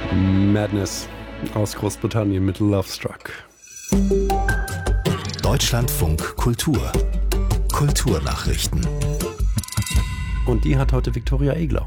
Madness aus Großbritannien mit Love Struck. Deutschlandfunk Kultur. Kulturnachrichten. Und die hat heute Viktoria Eglau.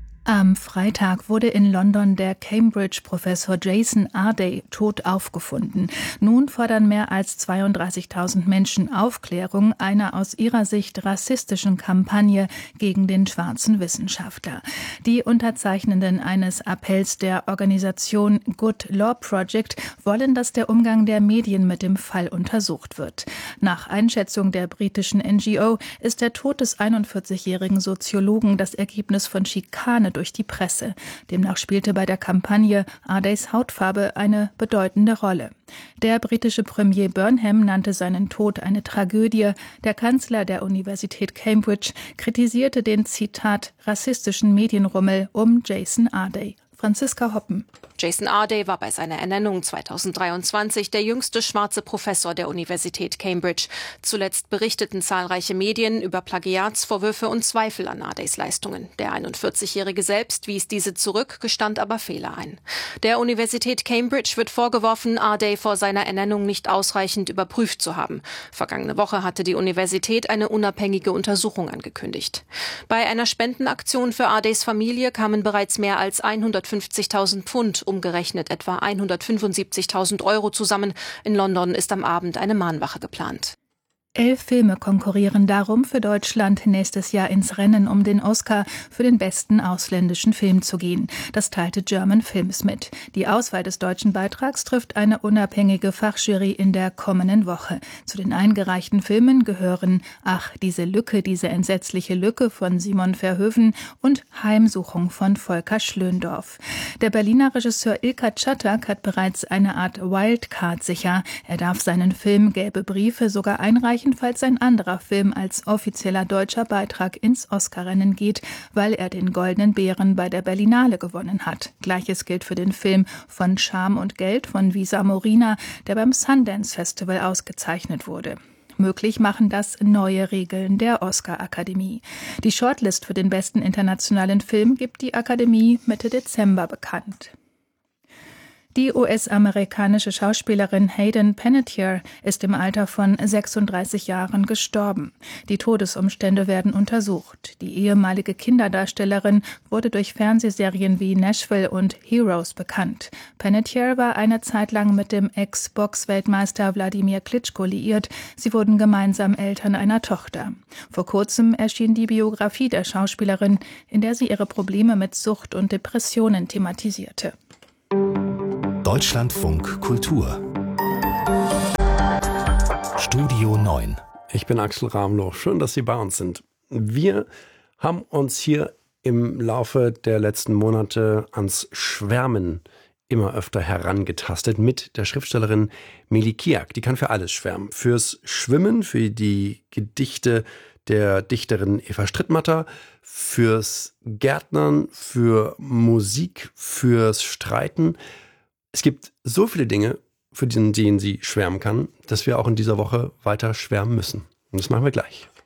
Am Freitag wurde in London der Cambridge-Professor Jason Arday tot aufgefunden. Nun fordern mehr als 32.000 Menschen Aufklärung einer aus ihrer Sicht rassistischen Kampagne gegen den schwarzen Wissenschaftler. Die Unterzeichnenden eines Appells der Organisation Good Law Project wollen, dass der Umgang der Medien mit dem Fall untersucht wird. Nach Einschätzung der britischen NGO ist der Tod des 41-jährigen Soziologen das Ergebnis von Schikane durch die Presse. Demnach spielte bei der Kampagne Ardays Hautfarbe eine bedeutende Rolle. Der britische Premier Burnham nannte seinen Tod eine Tragödie. Der Kanzler der Universität Cambridge kritisierte den, Zitat, rassistischen Medienrummel um Jason Arday. Franziska Hoppen. Jason Arday war bei seiner Ernennung 2023 der jüngste schwarze Professor der Universität Cambridge. Zuletzt berichteten zahlreiche Medien über Plagiatsvorwürfe und Zweifel an Ardays Leistungen. Der 41-Jährige selbst wies diese zurück, gestand aber Fehler ein. Der Universität Cambridge wird vorgeworfen, Arday vor seiner Ernennung nicht ausreichend überprüft zu haben. Vergangene Woche hatte die Universität eine unabhängige Untersuchung angekündigt. Bei einer Spendenaktion für Ardays Familie kamen bereits mehr als 150.000 Pfund, umgerechnet etwa 175.000 Euro zusammen. In London ist am Abend eine Mahnwache geplant. 11 Filme konkurrieren darum, für Deutschland nächstes Jahr ins Rennen um den Oscar für den besten ausländischen Film zu gehen. Das teilte German Films mit. Die Auswahl des deutschen Beitrags trifft eine unabhängige Fachjury in der kommenden Woche. Zu den eingereichten Filmen gehören Ach, diese Lücke, diese entsetzliche Lücke von Simon Verhoeven und Heimsuchung von Volker Schlöndorff. Der Berliner Regisseur Ilka Czatak hat bereits eine Art Wildcard sicher. Er darf seinen Film Gelbe Briefe sogar einreichen, falls ein anderer Film als offizieller deutscher Beitrag ins Oscar-Rennen geht, weil er den Goldenen Bären bei der Berlinale gewonnen hat. Gleiches gilt für den Film Von Scham und Geld von Visa Morina, der beim Sundance Festival ausgezeichnet wurde. Möglich machen das neue Regeln der Oscar-Akademie. Die Shortlist für den besten internationalen Film gibt die Akademie Mitte Dezember bekannt. Die US-amerikanische Schauspielerin Hayden Panettiere ist im Alter von 36 Jahren gestorben. Die Todesumstände werden untersucht. Die ehemalige Kinderdarstellerin wurde durch Fernsehserien wie Nashville und Heroes bekannt. Panettiere war eine Zeit lang mit dem Ex-Box-Weltmeister Wladimir Klitschko liiert. Sie wurden gemeinsam Eltern einer Tochter. Vor kurzem erschien die Biografie der Schauspielerin, in der sie ihre Probleme mit Sucht und Depressionen thematisierte. Deutschlandfunk Kultur. Studio 9. Ich bin Axel Ramlow. Schön, dass Sie bei uns sind. Wir haben uns hier im Laufe der letzten Monate ans Schwärmen immer öfter herangetastet mit der Schriftstellerin Mili Kiak. Die kann für alles schwärmen. Fürs Schwimmen, für die Gedichte der Dichterin Eva Strittmatter, fürs Gärtnern, für Musik, fürs Streiten. Es gibt so viele Dinge, für denen sie schwärmen kann, dass wir auch in dieser Woche weiter schwärmen müssen. Und das machen wir gleich.